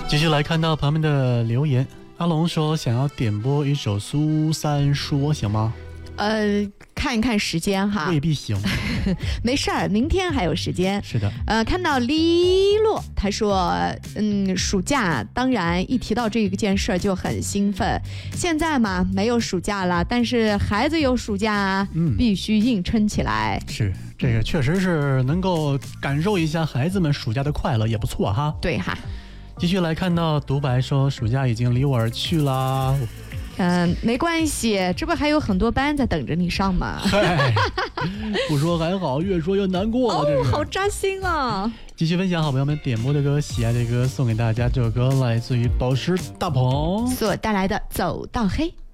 继续来看到朋友们的留言，阿龙说想要点播一首苏三说，行吗？ 看一看时间哈， 未必行。 没事儿，明天还有时间。 是的。 看到黎洛，他说，暑假当然一提到这件事儿就很兴奋。现在嘛，没有暑假了，但是孩子有暑假啊，必须硬撑起来。 是，这个确实是能够感受一下孩子们暑假的快乐，也不错哈。 对哈。 继续来看到独白说，暑假已经离我而去啦。 没关系，这不还有很多班在等着你上吗？ 不说还好，越说越难过了。 哦，好扎心啊！ 继续分享好朋友们点播的歌，喜爱的歌送给大家。这首歌来自于宝石大鹏所带来的《走到黑》。